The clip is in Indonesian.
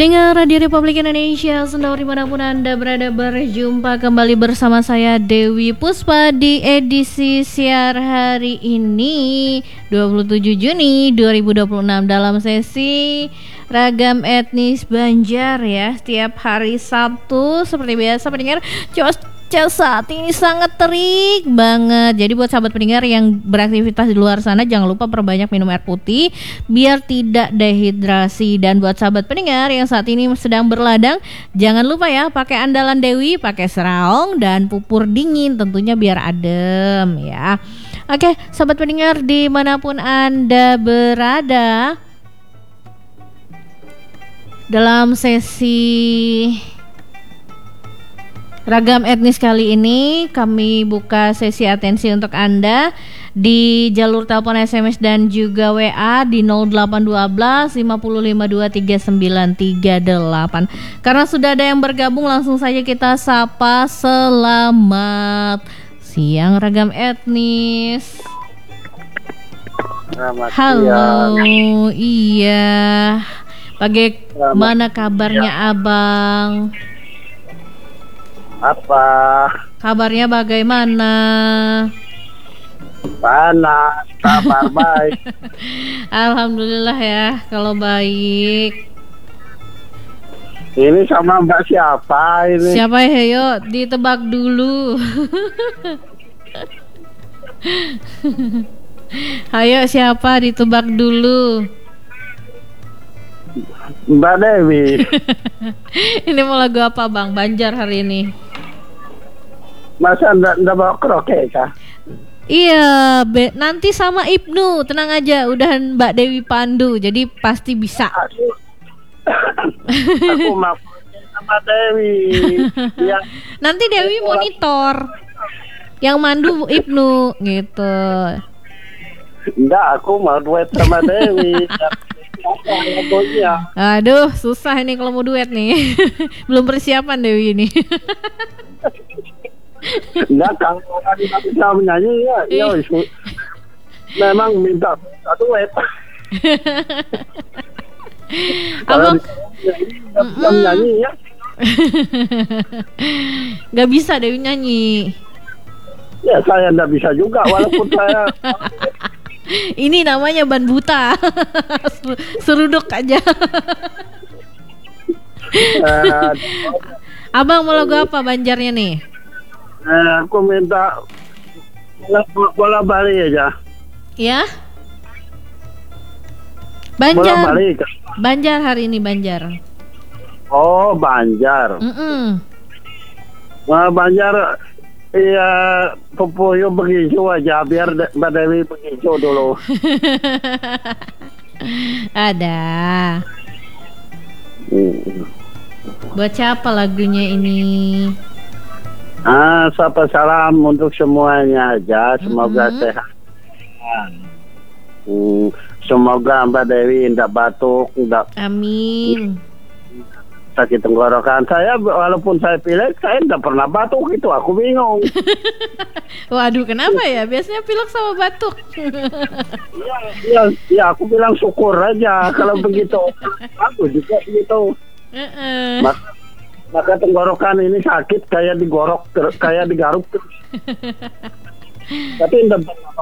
Pendengar Radio Republik Indonesia, sendiri dimanapun Anda berada, berjumpa kembali bersama saya Dewi Puspa di edisi siar hari ini 27 Juni 2026 dalam sesi Ragam Etnis Banjar ya. Setiap hari Sabtu seperti biasa pendengar, cuaca saat ini sangat terik banget. Jadi buat sahabat pendengar yang beraktivitas di luar sana, jangan lupa perbanyak minum air putih biar tidak dehidrasi. Dan buat sahabat pendengar yang saat ini sedang berladang, jangan lupa ya pakai andalan Dewi, pakai seraong dan pupur dingin tentunya biar adem ya. Oke, sahabat pendengar dimanapun Anda berada, dalam sesi Ragam Etnis kali ini kami buka sesi atensi untuk Anda di jalur telepon, SMS dan juga WA di 0812 552 3938. Karena sudah ada yang bergabung, langsung saja kita sapa. Selamat siang Ragam Etnis. Selamat Halo, siang. iya. Bagaimana kabarnya Abang? Apa? Kabarnya bagaimana? Panas, kabar baik. Alhamdulillah ya, kalau baik. Ini sama Mbak siapa ini? Siapa ya? Yuk ditebak dulu. Ayo siapa, ditebak dulu. Mbak Dewi. Ini mau lagu apa Bang Banjar hari ini? Masa ndak bawa kroket kah? Iya, nanti sama Ibnu, tenang aja, udah Mbak Dewi pandu, jadi pasti bisa. Aku mau sama Dewi. Ya. Nanti Dewi monitor, yang mandu Ibnu gitu. Enggak, aku mau duet sama Dewi. Aduh, susah ini kalau mau duet nih. Belum persiapan Dewi ini. Enggak, kalau tadi bisa menyanyi ya memang minta duet. Abang bisa menyanyi ya. Gak bisa Dewi nyanyi. Ya saya enggak bisa juga walaupun saya. Ini namanya ban buta. Seruduk aja. Abang mau lagu apa Banjarnya nih? Aku minta bola bali aja. Ya? Bola Banjar. bali. Banjar hari ini Banjar. Oh, Banjar. Banjar. Iya, Pupuyo begitu aja biar Mbak Dewi begitu dulu. Ada. Buat siapa lagunya ini? Sapa salam untuk semuanya aja. Semoga sehat. Semoga Mbak Dewi tidak batuk, tidak Amin. sakit tenggorokan. Saya walaupun saya pilek, saya tidak pernah batuk, itu aku bingung. Waduh, kenapa ya? Biasanya pilek sama batuk. Iya, aku bilang syukur aja kalau begitu. Aku juga begitu. Maka tenggorokan ini sakit kayak digorok, kayak digaruk. Tapi tidak